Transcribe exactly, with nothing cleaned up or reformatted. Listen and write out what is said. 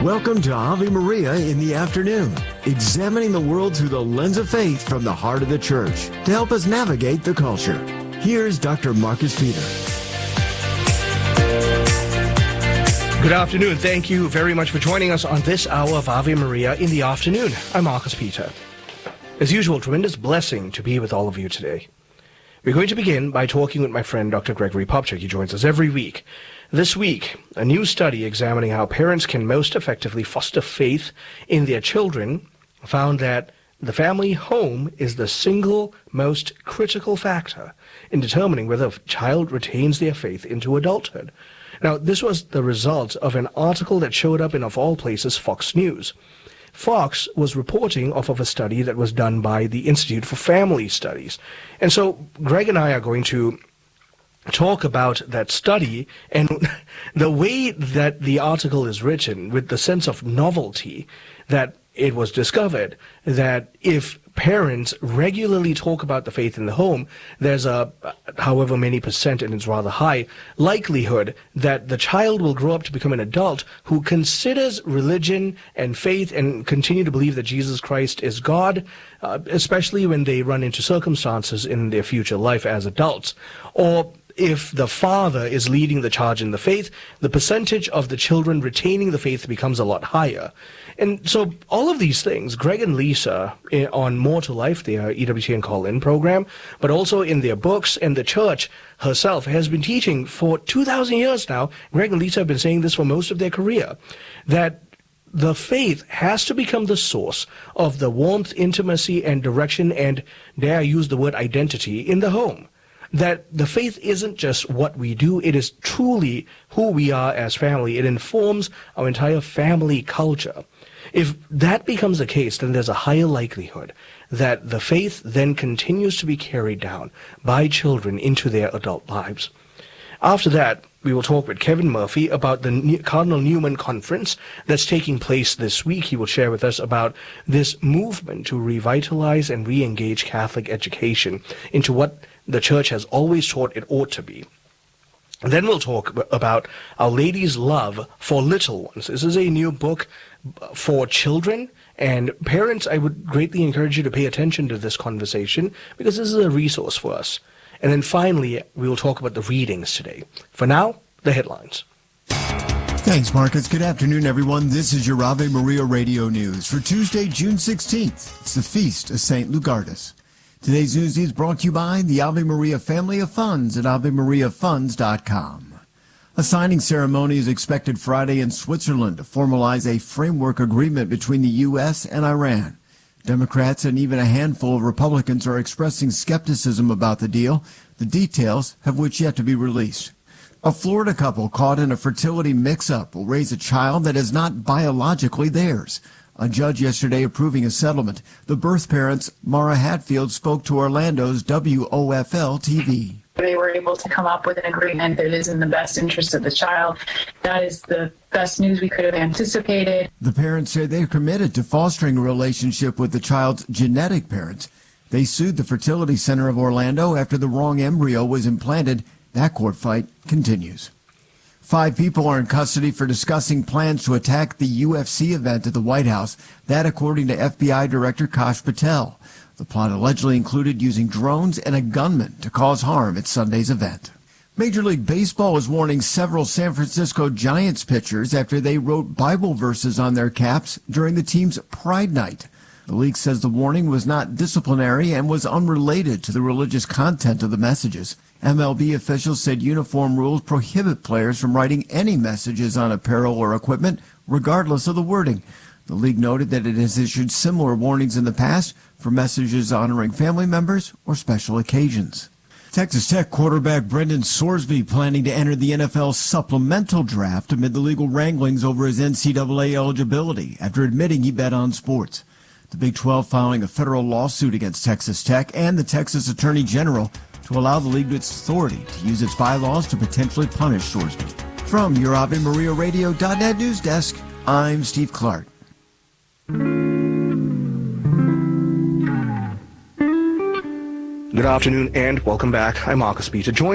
Welcome to Ave Maria in the afternoon, examining the world through the lens of faith from the heart of the church to help us navigate the culture. Here's Doctor Marcus Peter. Good afternoon. Thank you very much for joining us on this hour of Ave Maria in the afternoon. I'm Marcus Peter. As usual, tremendous blessing to be with all of you today. We're going to begin by talking with my friend Doctor Gregory Popcak. He joins us every week. This week, a new study examining how parents can most effectively foster faith in their children found that the family home is the single most critical factor in determining whether a child retains their faith into adulthood. Now, this was the result of an article that showed up in, of all places, Fox News. Fox was reporting off of a study that was done by the Institute for Family Studies. And so Greg and I are going to talk about that study and the way that the article is written, with the sense of novelty that it was discovered that if parents regularly talk about the faith in the home, there's a, however many percent, and it's rather high, likelihood that the child will grow up to become an adult who considers religion and faith and continue to believe that Jesus Christ is God, uh, especially when they run into circumstances in their future life as adults. Or if the father is leading the charge in the faith, the percentage of the children retaining the faith becomes a lot higher. And so all of these things, Greg and Lisa on More to Life, their E W T N Call-In program, but also in their books, and the church herself has been teaching for two thousand years now. Greg and Lisa have been saying this for most of their career, that the faith has to become the source of the warmth, intimacy, and direction, and dare I use the word identity, in the home. That the faith isn't just what we do, it is truly who we are as family. It informs our entire family culture. If that becomes the case, then there's a higher likelihood that the faith then continues to be carried down by children into their adult lives. After that, we will talk with Kevin Murphy about the Cardinal Newman Conference that's taking place this week. He will share with us about this movement to revitalize and re-engage Catholic education into what the church has always taught it ought to be. Then we'll talk about Our Lady's love for little ones. This is a new book for children, and parents, I would greatly encourage you to pay attention to this conversation because this is a resource for us. And then finally, we will talk about the readings today. For now, the headlines. Thanks, Marcus. Good afternoon, everyone. This is your Ave Maria Radio News for Tuesday, June sixteenth. It's the Feast of Saint Lugardus. Today's news is brought to you by the Ave Maria Family of Funds at ave maria funds dot com. A signing ceremony is expected Friday in Switzerland to formalize a framework agreement between the U S and Iran. Democrats and even a handful of Republicans are expressing skepticism about the deal, the details of which yet to be released. A Florida couple caught in a fertility mix-up will raise a child that is not biologically theirs. A judge yesterday approving a settlement. The birth parents, Mara Hatfield, spoke to Orlando's W O F L T V. They were able to come up with an agreement that is in the best interest of the child. That is the best news we could have anticipated. The parents say they're committed to fostering a relationship with the child's genetic parents. They sued the fertility center of Orlando after the wrong embryo was implanted. That court fight continues. Five people are in custody for discussing plans to attack the U F C event at the White House. That according to F B I Director Kash Patel. The plot allegedly included using drones and a gunman to cause harm at Sunday's event. Major League Baseball is warning several San Francisco Giants pitchers after they wrote Bible verses on their caps during the team's Pride Night. The league says the warning was not disciplinary and was unrelated to the religious content of the messages. M L B officials said uniform rules prohibit players from writing any messages on apparel or equipment, regardless of the wording. The league noted that it has issued similar warnings in the past for messages honoring family members or special occasions. Texas Tech quarterback Brendan Sorsby planning to enter the N F L supplemental draft amid the legal wranglings over his N C double A eligibility after admitting he bet on sports. The Big twelve filing a federal lawsuit against Texas Tech and the Texas Attorney General to allow the league its authority to use its bylaws to potentially punish Sorsby. From your Ave Maria Radio dot net news desk, I'm Steve Clark. Good afternoon and welcome back. I'm Marcus Peter. Join